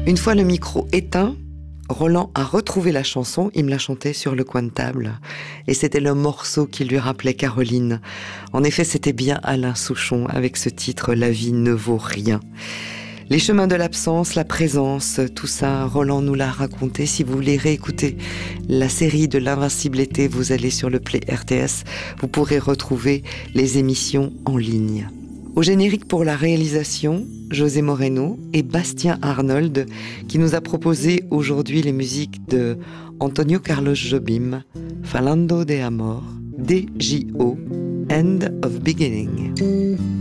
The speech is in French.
Une fois le micro éteint, Roland a retrouvé la chanson, il me l'a chantée sur le coin de table. Et c'était le morceau qui lui rappelait Caroline. En effet, c'était bien Alain Souchon avec ce titre « La vie ne vaut rien ». Les chemins de l'absence, la présence, tout ça, Roland nous l'a raconté. Si vous voulez réécouter la série de l'Invincible été, vous allez sur le Play RTS, vous pourrez retrouver les émissions en ligne. Au générique pour la réalisation, José Moreno et Bastien Arnold, qui nous a proposé aujourd'hui les musiques de Antonio Carlos Jobim, Falando de Amor, DJO, End of Beginning.